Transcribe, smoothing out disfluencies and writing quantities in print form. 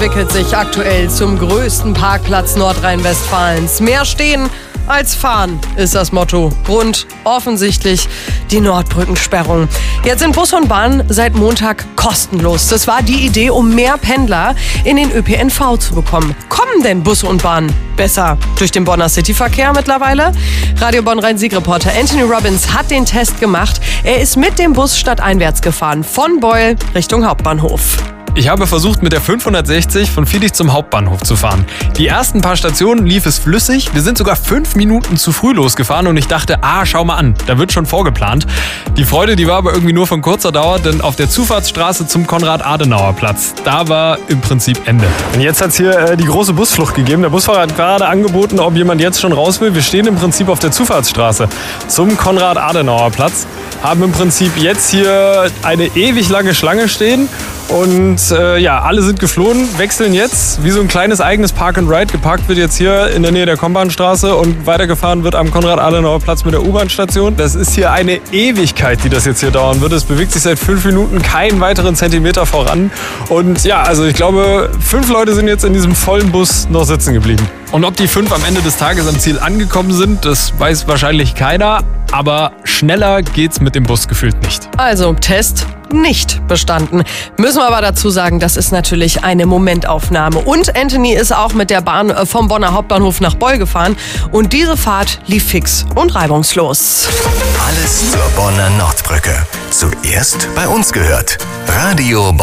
entwickelt sich aktuell zum größten Parkplatz Nordrhein-Westfalens. Mehr stehen als fahren ist das Motto. Grund offensichtlich die Nordbrückensperrung. Jetzt sind Bus und Bahn seit Montag kostenlos. Das war die Idee, um mehr Pendler in den ÖPNV zu bekommen. Kommen denn Busse und Bahn besser durch den Bonner Cityverkehr mittlerweile? Radio Bonn-Rhein-Sieg-Reporter Anthony Robbins hat den Test gemacht. Er ist mit dem Bus stadteinwärts gefahren, von Beul Richtung Hauptbahnhof. Ich habe versucht, mit der 560 von Viedig zum Hauptbahnhof zu fahren. Die ersten paar Stationen lief es flüssig. Wir sind sogar 5 Minuten zu früh losgefahren und ich dachte, schau mal an, da wird schon vorgeplant. Die Freude, die war aber irgendwie nur von kurzer Dauer, denn auf der Zufahrtsstraße zum Konrad-Adenauer-Platz, da war im Prinzip Ende. Und jetzt hat es hier die große Busflucht gegeben. Der Busfahrer hat gerade angeboten, ob jemand jetzt schon raus will. Wir stehen im Prinzip auf der Zufahrtsstraße zum Konrad-Adenauer-Platz, haben im Prinzip jetzt hier eine ewig lange Schlange stehen. Und alle sind geflohen, wechseln jetzt wie so ein kleines eigenes Park and Ride. Geparkt wird jetzt hier in der Nähe der Kombahnstraße und weitergefahren wird am Konrad-Adenauer-Platz mit der U-Bahn-Station. Das ist hier eine Ewigkeit, die das jetzt hier dauern wird. Es bewegt sich seit 5 Minuten keinen weiteren Zentimeter voran. Und ich glaube, 5 Leute sind jetzt in diesem vollen Bus noch sitzen geblieben. Und ob die 5 am Ende des Tages am Ziel angekommen sind, das weiß wahrscheinlich keiner. Aber schneller geht's mit dem Bus gefühlt nicht. Also Test nicht bestanden. Müssen wir aber dazu sagen, das ist natürlich eine Momentaufnahme. Und Anthony ist auch mit der Bahn vom Bonner Hauptbahnhof nach Beul gefahren. Und diese Fahrt lief fix und reibungslos. Alles zur Bonner Nordbrücke. Zuerst bei uns gehört. Radio